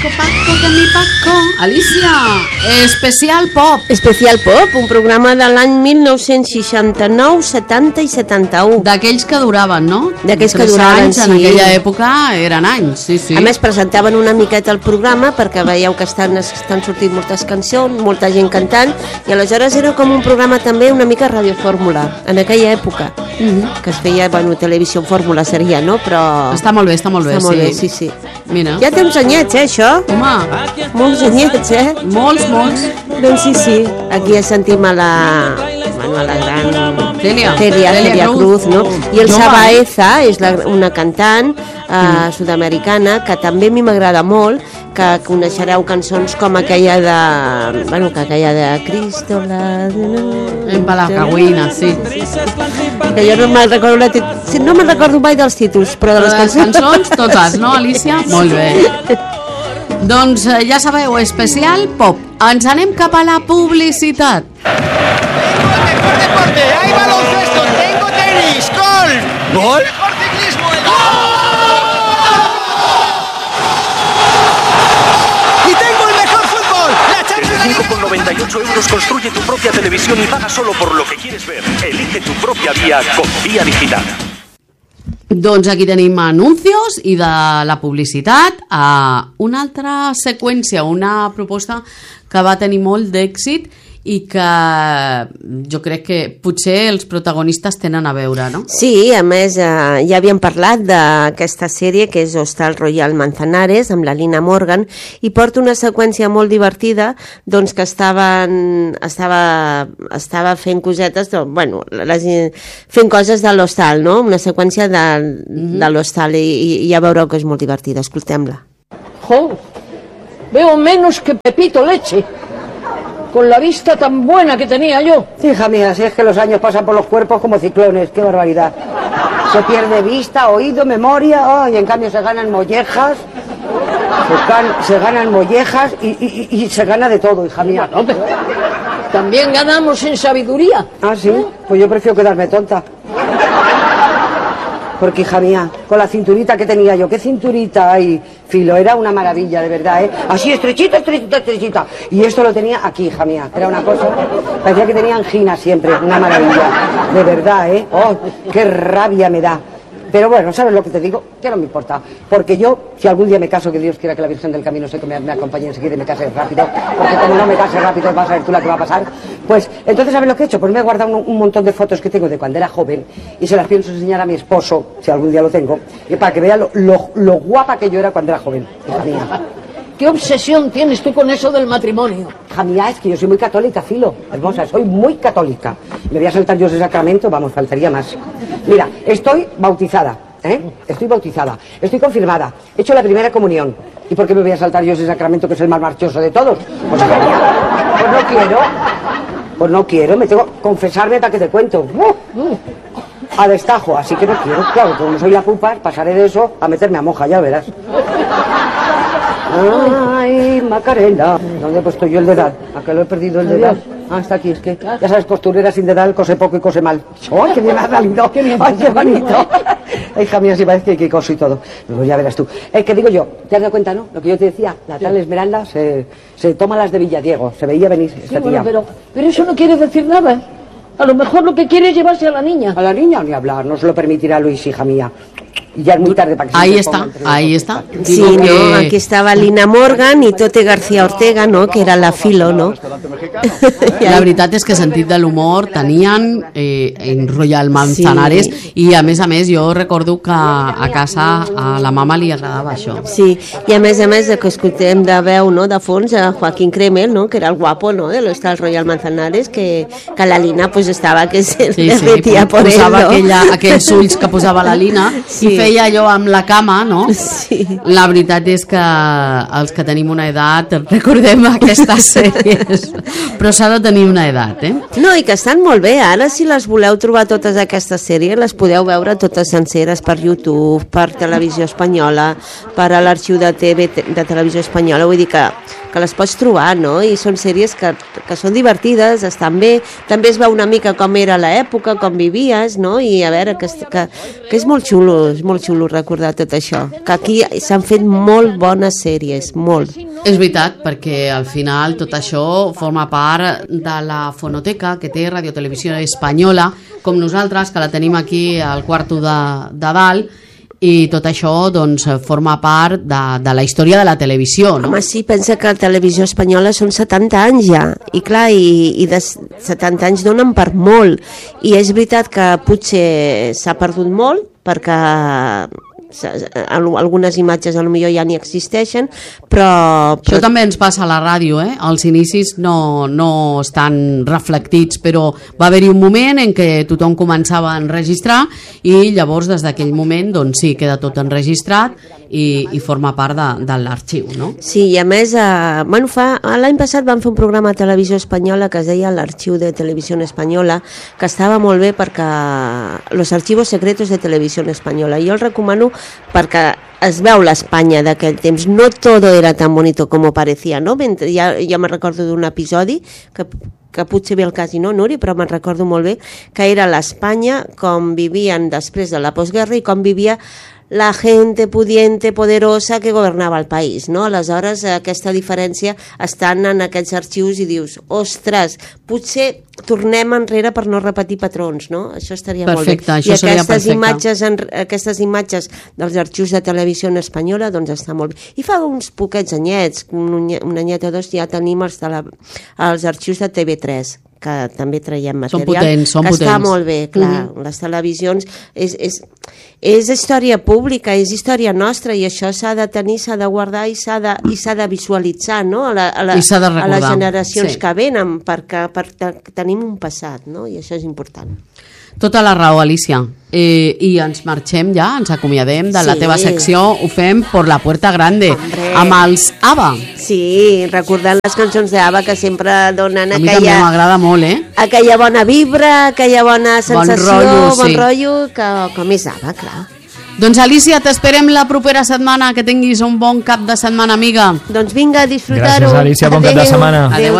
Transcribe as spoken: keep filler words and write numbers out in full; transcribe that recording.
Paco, Paco, que mi Paco. Alicia, Especial Pop. Especial Pop, un programa de l'any mil nou-cents seixanta-nou, setanta i setanta-u. D'aquells que duraven, no? D'aquells que duraven, anys, sí. En aquella època eren anys, sí, sí. A més, presentaven una miqueta el programa perquè veieu que estan, estan sortint moltes cançons, molta gent cantant, i aleshores era com un programa també una mica radiofórmula, en aquella època, mm-hmm. que es feia, bueno, televisió fórmula seria, no? Però... Està molt bé, està molt bé, està molt sí. bé, sí, sí. Mira. Ja té uns anyets, eh, això? Home. Molts anyets, eh? Molts, molts. Doncs sí, sí. Aquí ja sentim a la... Bueno, a la gran... Celia. Celia, Celia Cruz, no? I el Jove. Sabaeza és la, una cantant eh, mm. sud-americana que també a mi m'agrada molt, que coneixereu cançons com aquella de... Bueno, que aquella de Cristo, la... En Palacagüina, sí. Que jo no me'n recordo, la tit... no me'n recordo mai dels títols, però de les les cançons... cançons totes, no, Alicia? Molt bé. Doncs eh, ja sabeu, Especial Pop. Ens anem cap a la publicitat. Mejor deporte, hay baloncesto, tengo tenis, golf. ¿Gol? Mejor ciclismo, el y tengo el mejor fútbol, la Champions League. Con noventa y ocho euros construye tu propia televisión y paga solo por lo que quieres ver. Elige tu propia vía con Vía Digital. Doncs aquí tenim anuncios i de la publicitat a una altra seqüència, una proposta que va tenir molt d'èxit i que jo crec que potser els protagonistes tenen a veure, no? Sí, a més eh, ja havíem parlat d'aquesta sèrie que és Hostal Royal Manzanares amb la Lina Morgan i porta una seqüència molt divertida doncs que estaven estava, estava fent cosetes de, bueno, les, fent coses de l'hostal, no? Una seqüència de, mm-hmm. de l'hostal i, i ja veureu que és molt divertida, escoltem-la. Jo, veo menos que Pepito Leche. Con la vista tan buena que tenía yo. Hija mía, si es que los años pasan por los cuerpos como ciclones, qué barbaridad. Se pierde vista, oído, memoria, oh, y en cambio se ganan mollejas, se, gan, se ganan mollejas y, y, y se gana de todo, hija mía. No, pero también ganamos en sabiduría. Ah, sí, pues yo prefiero quedarme tonta. Porque, hija mía, con la cinturita que tenía yo, qué cinturita hay, Filo, era una maravilla, de verdad, ¿eh? Así, estrechita, estrechita, estrechita. Y esto lo tenía aquí, hija mía, era una cosa, parecía que tenía angina siempre, una maravilla, de verdad, ¿eh? Oh, qué rabia me da. Pero bueno, ¿sabes lo que te digo? Que no me importa, porque yo, si algún día me caso, que Dios quiera que la Virgen del Camino sé que me, me acompañe enseguida y me case rápido, porque como no me case rápido vas a ver tú la que va a pasar, pues entonces ¿sabes lo que he hecho? Pues me he guardado un, un montón de fotos que tengo de cuando era joven y se las pienso enseñar a mi esposo, si algún día lo tengo, y para que vea lo, lo, lo guapa que yo era cuando era joven, hija mía. ¿Qué obsesión tienes tú con eso del matrimonio? Hija mía, es que yo soy muy católica, Filo, hermosa, soy muy católica. Me voy a saltar yo ese sacramento, vamos, faltaría más. Mira, estoy bautizada, ¿eh? Estoy bautizada, estoy confirmada, he hecho la primera comunión. ¿Y por qué me voy a saltar yo ese sacramento que es el más marchoso de todos? Pues, hija mía, pues no quiero, pues no quiero, me tengo que confesarme para que te cuento. Uh, uh, a destajo, así que no quiero, claro, como soy la pupa, pasaré de eso a meterme a moja, ya verás. Ay, Macarena. ¿Dónde he puesto yo el dedal? ¿A que lo he perdido el dedal? Ah, está aquí, es que ya sabes, costurera sin dedal cose poco y cose mal. ¡Ay, qué bien me ha salido! ¡Qué bien! ¡Ay, qué bonito! Ay, hija mía, si parece que coso y todo. Pues ya verás tú. Eh, que digo yo, ¿te has dado cuenta, no? Lo que yo te decía, la tal Esmeralda se, se toma las de Villadiego. Se veía venir esta Sí, tía. bueno, pero, pero eso no quiere decir nada. A lo mejor lo que quiere es llevarse a la niña. A la niña ni hablar, no se lo permitirá Luis, hija mía. Y ya es muy tarde para que se Ahí se está, ponga entre ahí los está. Sí, Digo que- no, aquí estava Lina Morgan i Tote García Ortega, no?, que era la Filo, no? La veritat és que sentit de l'humor tenien eh, en Royal Manzanares Sí. i a més a més jo recordo que a casa a la mama li agradava això. Sí, i a més a més que escoltem de veu, no?, de fons a Joaquín Cremel, no?, que era el guapo, no?, de l'Hostal Royal Manzanares, que, que la Lina pues estava que se Sí, sí, derretia por él, posava no? aquella, aquells ulls que posava la Lina Sí. i feia allò amb la cama, no? Sí. La veritat és que els que tenim una edat recordem aquestes sèries, però s'ha de tenir una edat, eh? No, i que estan molt bé, ara si les voleu trobar totes aquestes sèries, les podeu veure totes senceres per YouTube, per Televisió Espanyola, per a l'arxiu de T V de Televisió Espanyola, vull dir que que les pots trobar, no? I són sèries que, que són divertides, estan bé, també es veu una mica com era l'època, com vivies, no? I a veure, que, que, que és molt xulo, és molt xulo recordar tot això, que aquí s'han fet molt bones sèries, molt. És veritat, perquè al final tot això forma part de la fonoteca que té Radio Televisió Espanyola, com nosaltres, que la tenim aquí al quarto de, de dalt, i tot això doncs, forma part de, de la història de la televisió, no? Home, sí, pensa que la televisió espanyola són setanta anys ja, i clar, i, i de setanta anys donen per molt, i és veritat que potser s'ha perdut molt, perquè algunes imatges a lo millor ja ni existeixen, però, però... Això també ens passa a la ràdio, eh? Els inicis no, no estan reflectits, però va haver-hi un moment en què tothom començava a enregistrar i llavors des d'aquell moment doncs sí, queda tot enregistrat i, i forma part de, de l'arxiu, no? Sí, i a més, eh, bueno, fa, l'any passat vam fer un programa a Televisió Espanyola que es deia l'Arxiu de Televisió Espanyola, que estava molt bé perquè los archivos secretos de Televisió Espanyola, i jo el recomano perquè es veu l'Espanya d'aquell temps, no todo era tan bonito como parecía, no? Mentre, ja, ja me recordo d'un episodi que, que potser ve el cas i no, Nuri, però me'n recordo molt bé, que era l'Espanya com vivien després de la postguerra i com vivia la gente pudiente, poderosa que governava el país, no? Aleshores, aquesta diferència estan en aquests arxius i dius, ostres, potser tornem enrere per no repetir patrons, no? Això estaria perfecte, molt bé. això I seria aquestes perfecte. imatges, en, aquestes imatges dels arxius de Televisió Espanyola, doncs està molt bé. I fa uns poquets anyets, un, un anyet o dos, ja tenim els, tele, els arxius de T V tres, que també traiem material, són potents, són que potents. Està molt bé, clar, mm-hmm. Les televisions és, és, és història pública, és història nostra, i això s'ha de tenir, s'ha de guardar i s'ha de, i s'ha de visualitzar, no? A, la, a, la, a les generacions sí. que venen, perquè, perquè tenim un passat, no? I això és important. Tota la raó, Alicia. Eh, I ens marxem ja, ens acomiadem de la sí. teva secció, ho fem per la Puerta Grande, Hombre. Amb els ABBA. Sí, recordant les cançons d'ABBA que sempre donen a aquella... A mi també m'agrada molt, eh? Aquella bona vibra, aquella bona sensació, bon rotllo, bon sí. rotllo que, com és ABBA, clar. Doncs Alicia, t'esperem la propera setmana, que tinguis un bon cap de setmana, amiga. Doncs vinga, a disfrutar-ho. Gràcies, Alicia, bon cap de setmana. Adéu,